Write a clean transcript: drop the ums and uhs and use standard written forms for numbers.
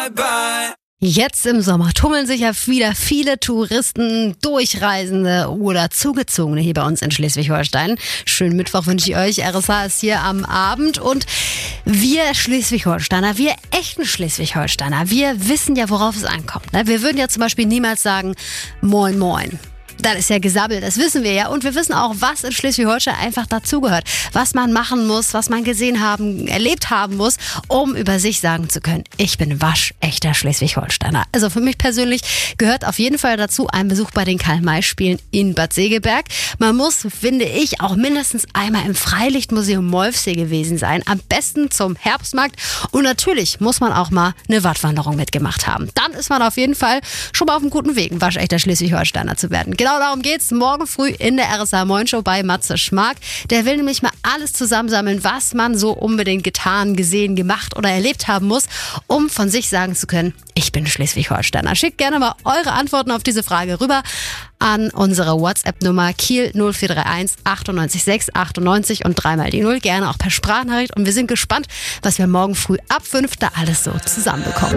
bye bye. Jetzt im Sommer tummeln sich ja wieder viele Touristen, Durchreisende oder Zugezogene hier bei uns in Schleswig-Holstein. Schönen Mittwoch wünsche ich euch. RSH ist hier am Abend und wir Schleswig-Holsteiner, wir echten Schleswig-Holsteiner, wir wissen ja, worauf es ankommt. Wir würden ja zum Beispiel niemals sagen, moin moin. Das ist ja gesabbelt, das wissen wir ja. Und wir wissen auch, was in Schleswig-Holstein einfach dazugehört. Was man machen muss, was man gesehen haben, erlebt haben muss, um über sich sagen zu können, ich bin waschechter Schleswig-Holsteiner. Also für mich persönlich gehört auf jeden Fall dazu ein Besuch bei den Karl-May-Spielen in Bad Segeberg. Man muss, finde ich, auch mindestens einmal im Freilichtmuseum Molfsee gewesen sein. Am besten zum Herbstmarkt. Und natürlich muss man auch mal eine Wattwanderung mitgemacht haben. Dann ist man auf jeden Fall schon mal auf einem guten Weg, ein waschechter Schleswig-Holsteiner zu werden. Genau darum geht's morgen früh in der RSH Moin Show bei Matze Schmark. Der will nämlich mal alles zusammensammeln, was man so unbedingt getan, gesehen, gemacht oder erlebt haben muss, um von sich sagen zu können, ich bin Schleswig-Holsteiner. Schickt gerne mal eure Antworten auf diese Frage rüber an unsere WhatsApp-Nummer Kiel 0431 98 6 98 und 3 die 0. Gerne auch per Sprachnachricht. Und wir sind gespannt, was wir morgen früh ab 5 da alles so zusammenbekommen.